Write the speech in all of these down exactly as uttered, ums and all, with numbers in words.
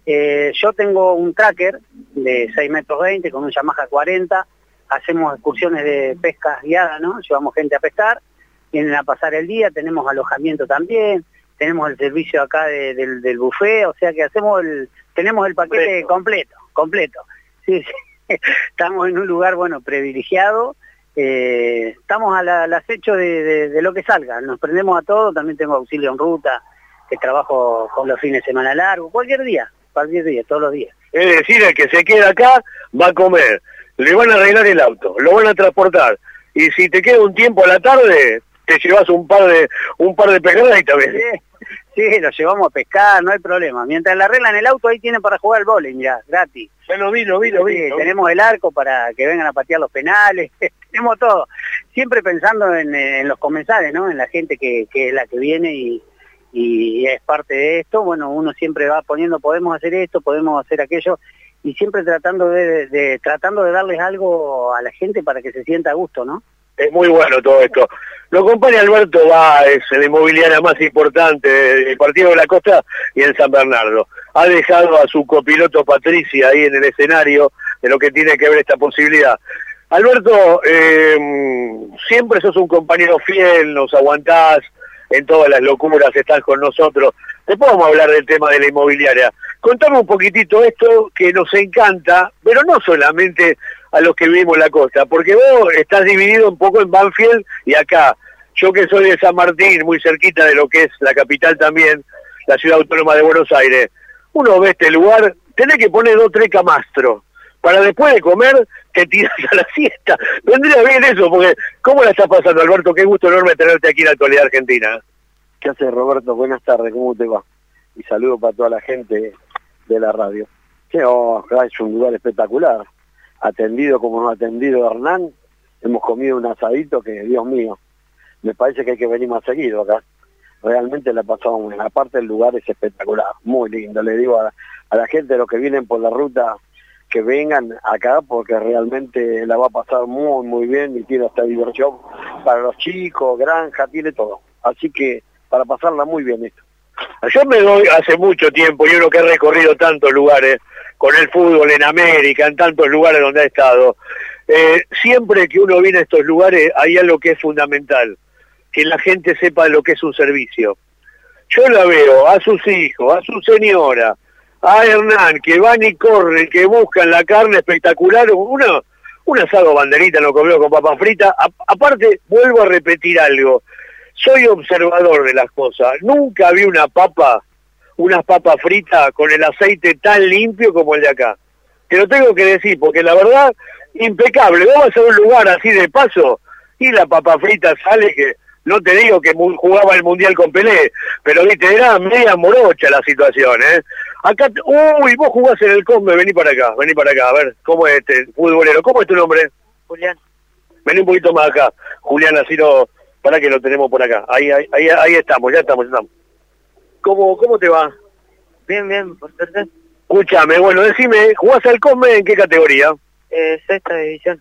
Eh, yo tengo un tracker de seis metros veinte con un Yamaha cuarenta, hacemos excursiones de pesca guiada, ¿no? Llevamos gente a pescar, vienen a pasar el día, tenemos alojamiento también, tenemos el servicio acá de, del, del buffet, o sea que hacemos el, tenemos el paquete completo, completo. Sí, sí. Estamos en un lugar, bueno, privilegiado, eh, estamos al, al acecho de, de, de lo que salga, nos prendemos a todo, también tengo auxilio en ruta, que trabajo con los fines de semana largos, cualquier día, cualquier día, todos los días. Es decir, el que se queda acá va a comer, le van a arreglar el auto, lo van a transportar, y si te queda un tiempo a la tarde, te llevas un par de un par de pescadas y también. Sí, sí, lo llevamos a pescar, no hay problema. Mientras le arreglan el auto, ahí tienen para jugar al vóley, ya, gratis. Ya lo vi, lo vi, lo vi. Sí, lo tenemos vi. el arco para que vengan a patear los penales, tenemos todo. Siempre pensando en, en los comensales, ¿no? En la gente que, que es la que viene y, y es parte de esto. Bueno, uno siempre va poniendo, podemos hacer esto, podemos hacer aquello, y siempre tratando de, de, tratando de darles algo a la gente para que se sienta a gusto, ¿no? Es muy bueno todo esto. Lo acompaña Alberto Báez, la inmobiliaria más importante del Partido de la Costa y en San Bernardo. Ha dejado a su copiloto Patricia ahí en el escenario de lo que tiene que ver esta posibilidad. Alberto, eh, siempre sos un compañero fiel, nos aguantás en todas las locuras, estás con nosotros. Después vamos a hablar del tema de la inmobiliaria. Contame un poquitito esto que nos encanta, pero no solamente a los que vivimos en la costa, porque vos estás dividido un poco en Banfield y acá. Yo que soy de San Martín, muy cerquita de lo que es la capital también, la ciudad autónoma de Buenos Aires, uno ve este lugar, tenés que poner dos, tres camastros, para después de comer te tiras a la siesta. Vendría bien eso, porque ¿cómo la estás pasando, Alberto? Qué gusto enorme tenerte aquí en la Actualidad Argentina. ¿Qué haces, Roberto? Buenas tardes, ¿cómo te va? Y saludo para toda la gente de la radio. Sí, oh, acá es un lugar espectacular. Atendido como nos ha atendido Hernán, hemos comido un asadito que, Dios mío, me parece que hay que venir más seguido acá. Realmente la pasamos muy bien. Aparte el lugar es espectacular, muy lindo. Le digo a, a la gente, los que vienen por la ruta, que vengan acá porque realmente la va a pasar muy, muy bien y tiene hasta diversión para los chicos, granja, tiene todo. Así que para pasarla muy bien esto. Yo me doy hace mucho tiempo, yo lo que he recorrido tantos lugares, con el fútbol en América, en tantos lugares donde he estado, eh, siempre que uno viene a estos lugares hay algo que es fundamental, que la gente sepa lo que es un servicio. Yo la veo a sus hijos, a su señora, a Hernán, que van y corren, que buscan la carne espectacular, una, un asado banderita lo comió con papa frita. A, aparte, vuelvo a repetir algo, soy observador de las cosas, nunca vi una papa, unas papas fritas con el aceite tan limpio como el de acá. Te lo tengo que decir, porque la verdad, impecable. Vamos a un lugar así de paso, y la papa frita sale que, no te digo que jugaba el Mundial con Pelé, pero viste, era media morocha la situación, ¿eh? Acá, uy, vos jugás en el Cosme, vení para acá, vení para acá, a ver, ¿cómo es este futbolero? ¿Cómo es tu nombre? Julián. Vení un poquito más acá, Julián, así no, para que lo tenemos por acá. Ahí, ahí, ahí, ahí estamos, ya estamos, ya estamos. ¿Cómo, cómo te va? Bien, bien, por suerte. Escúchame, bueno, decime, ¿jugás al Cosme en qué categoría? Eh, sexta división.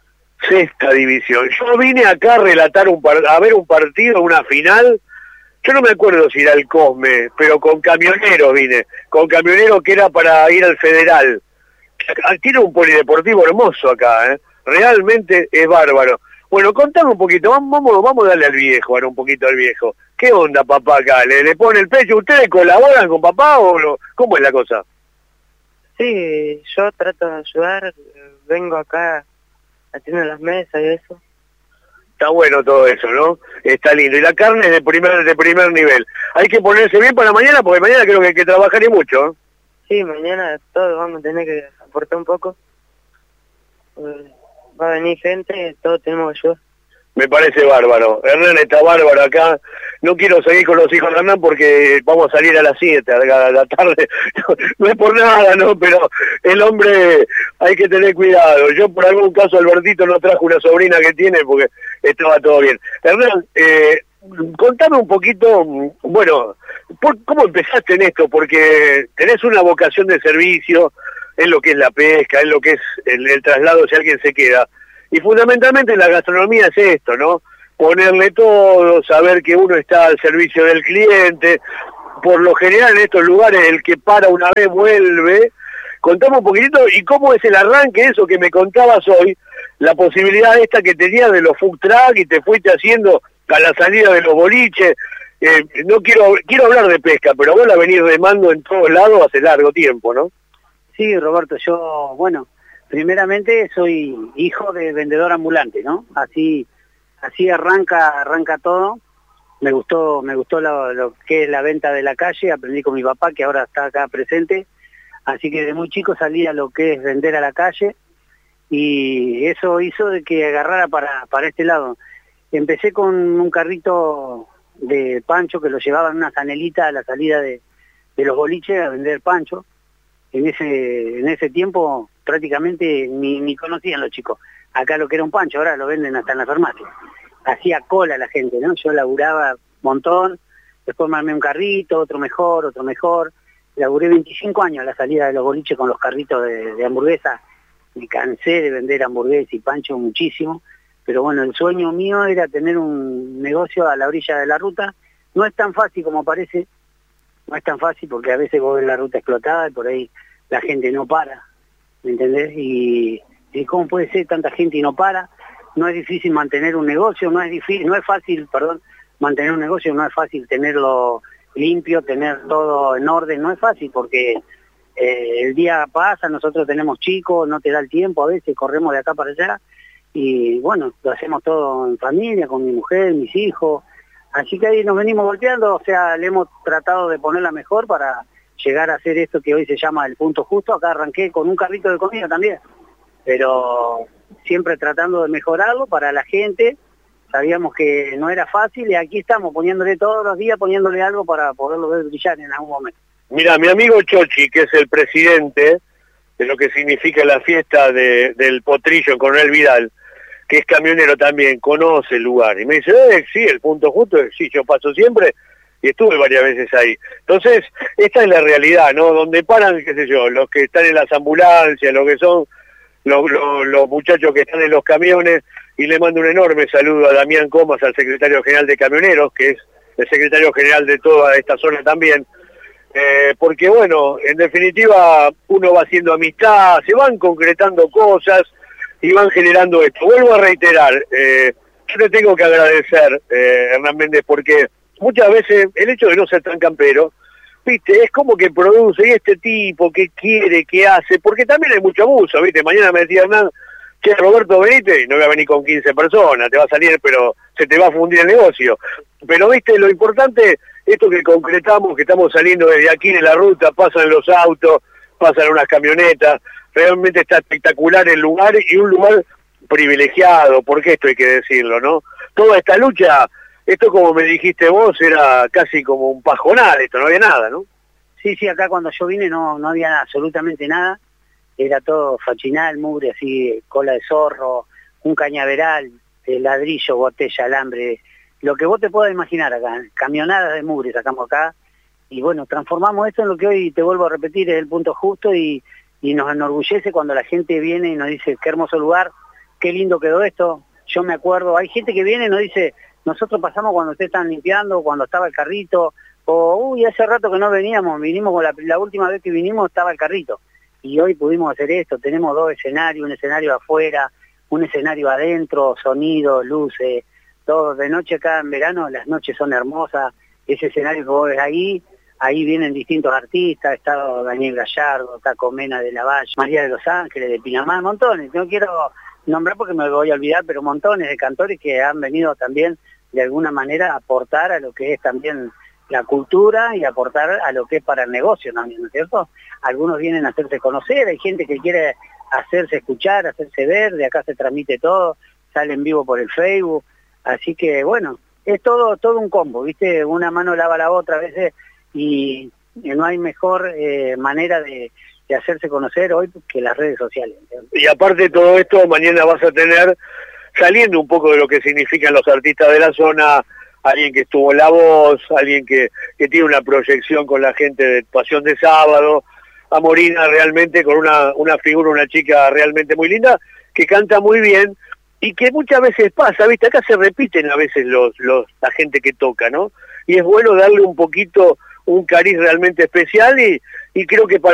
Sexta división. Yo vine acá a relatar un par a ver un partido, una final. Yo no me acuerdo si era el Cosme, pero con Camioneros vine. Con Camioneros que era para ir al Federal. Tiene un polideportivo hermoso acá, ¿eh? Realmente es bárbaro. Bueno, contame un poquito, vamos, vamos a darle al viejo, ahora un poquito al viejo. ¿Qué onda, papá, acá? ¿Le, le pone el pecho? ¿Ustedes colaboran con papá o no? ¿Cómo es la cosa? Sí, yo trato de ayudar, vengo acá haciendo las mesas y eso. Está bueno todo eso, ¿no? Está lindo. Y la carne es de primer de primer nivel. Hay que ponerse bien para mañana, porque mañana creo que hay que trabajar y mucho, ¿eh? Sí, mañana todos vamos a tener que aportar un poco. Eh, va a venir gente, todos tenemos que ayudar. Me parece bárbaro. Hernán está bárbaro acá. No quiero seguir con los hijos de Hernán porque vamos a salir a las siete de la tarde. No es por nada, ¿no? Pero el hombre hay que tener cuidado. Yo por algún caso Albertito no trajo una sobrina que tiene porque estaba todo bien. Hernán, eh, contame un poquito, bueno, por, ¿cómo empezaste en esto? Porque tenés una vocación de servicio en lo que es la pesca, en lo que es el, el traslado si alguien se queda. Y fundamentalmente la gastronomía es esto, ¿no? Ponerle todo, saber que uno está al servicio del cliente. por lo general en estos lugares el que para una vez vuelve. Contame un poquitito, y cómo es el arranque, eso que me contabas hoy, la posibilidad esta que tenías de los food truck y te fuiste haciendo a la salida de los boliches. Eh, no quiero quiero hablar de pesca, pero vos la venís remando en todos lados hace largo tiempo, ¿no? Sí, Roberto, yo, bueno, primeramente soy hijo de vendedor ambulante, ¿no? Así así arranca arranca todo. Me gustó me gustó lo, lo que es la venta de la calle, aprendí con mi papá, que ahora está acá presente, así que de muy chico salí a lo que es vender a la calle, y eso hizo de que agarrara para, para este lado. Empecé con un carrito de pancho que lo llevaba en una zanelita a la salida de, de los boliches a vender pancho. En ese en ese tiempo prácticamente ni, ni conocían los chicos acá lo que era un pancho, ahora lo venden hasta en la farmacia. Hacía cola la gente, ¿no? Yo laburaba un montón, después me armé un carrito, otro mejor, otro mejor. Laburé veinticinco años a la salida de los boliches con los carritos de, de hamburguesa. Me cansé de vender hamburguesas y pancho muchísimo, pero bueno, el sueño mío era tener un negocio a la orilla de la ruta. No es tan fácil como parece, no es tan fácil porque a veces vos ves la ruta explotada y por ahí la gente no para, ¿me entendés? Y, y cómo puede ser tanta gente y no para. No es difícil mantener un negocio, no es difícil, no es fácil, perdón, mantener un negocio, no es fácil tenerlo limpio, tener todo en orden, no es fácil porque eh, el día pasa, nosotros tenemos chicos, no te da el tiempo, a veces corremos de acá para allá, y bueno, lo hacemos todo en familia, con mi mujer, mis hijos, así que ahí nos venimos golpeando, o sea, le hemos tratado de ponerla mejor para llegar a hacer esto que hoy se llama el punto justo. Acá arranqué con un carrito de comida también, pero siempre tratando de mejorarlo para la gente. Sabíamos que no era fácil y aquí estamos poniéndole todos los días, poniéndole algo para poderlo ver brillar en algún momento. Mira, mi amigo Chochi, que es el presidente de lo que significa la fiesta de, del Potrillo en Coronel Vidal, que es camionero también, conoce el lugar, y me dice, eh, sí, el punto justo, sí, yo paso siempre, y estuve varias veces ahí. Entonces, esta es la realidad, ¿no? Donde paran, qué sé yo, los que están en las ambulancias, los que son los, los, los muchachos que están en los camiones, y le mando un enorme saludo a Damián Comas, al secretario general de Camioneros, que es el secretario general de toda esta zona también, eh, porque bueno, en definitiva uno va haciendo amistad, se van concretando cosas y van generando esto. Vuelvo a reiterar, eh, yo le tengo que agradecer, eh, Hernán Méndez, porque muchas veces el hecho de no ser tan campero, viste, es como que produce, y este tipo, qué quiere, qué hace, porque también hay mucho abuso, viste, mañana me decía Hernán, che, Roberto, venite, y no voy a venir con quince personas, te va a salir, pero se te va a fundir el negocio. Pero, viste, lo importante, esto que concretamos, que estamos saliendo desde aquí de la ruta, pasan los autos, pasan unas camionetas, realmente está espectacular el lugar, y un lugar privilegiado, porque esto hay que decirlo, ¿no? Toda esta lucha, esto como me dijiste vos, era casi como un pajonal, esto, no había nada, ¿no? Sí, sí, acá cuando yo vine no, no había absolutamente nada. Era todo fachinal, mugre, así, cola de zorro, un cañaveral, ladrillo, botella, alambre, lo que vos te puedas imaginar acá, camionadas de mugre sacamos acá, y bueno, transformamos esto en lo que hoy, te vuelvo a repetir, es el punto justo, y, y nos enorgullece cuando la gente viene y nos dice, qué hermoso lugar, qué lindo quedó esto. Yo me acuerdo, hay gente que viene y nos dice, nosotros pasamos cuando ustedes están limpiando, cuando estaba el carrito, o uy, hace rato que no veníamos, vinimos con la, la última vez que vinimos estaba el carrito. Y hoy pudimos hacer esto, tenemos dos escenarios, un escenario afuera, un escenario adentro, sonido, luces, todo. De noche acá en verano, las noches son hermosas, ese escenario que vos ves ahí, ahí vienen distintos artistas, está Daniel Gallardo, está Comena de la Valle, María de los Ángeles, de Pinamar, montones, no quiero nombrar porque me voy a olvidar, pero montones de cantores que han venido también de alguna manera a aportar a lo que es también la cultura y aportar a lo que es para el negocio también, ¿no es cierto? Algunos vienen a hacerse conocer, hay gente que quiere hacerse escuchar, hacerse ver, de acá se transmite todo, sale en vivo por el Facebook, así que bueno, es todo todo un combo, ¿viste? Una mano lava la otra a veces y no hay mejor eh, manera de, de hacerse conocer hoy que las redes sociales, ¿entiendes? Y aparte de todo esto, mañana vas a tener, saliendo un poco de lo que significan los artistas de la zona, alguien que estuvo en La Voz, alguien que, que tiene una proyección con la gente de Pasión de Sábado, a Morina realmente con una, una figura, una chica realmente muy linda, que canta muy bien, y que muchas veces pasa, ¿viste? Acá se repiten a veces los, los, la gente que toca, ¿no? Y es bueno darle un poquito, un cariz realmente especial y, y creo que para